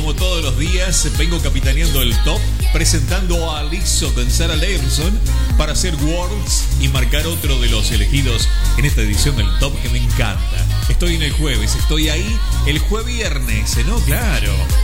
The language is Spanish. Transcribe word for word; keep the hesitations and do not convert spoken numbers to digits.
como todos los días, vengo capitaneando el top, presentando a Lizzo con Sarah Levinson para hacer Worlds y marcar otro de los elegidos en esta edición del top que me encanta. Estoy en el jueves, estoy ahí el jueves viernes, ¿no? Claro.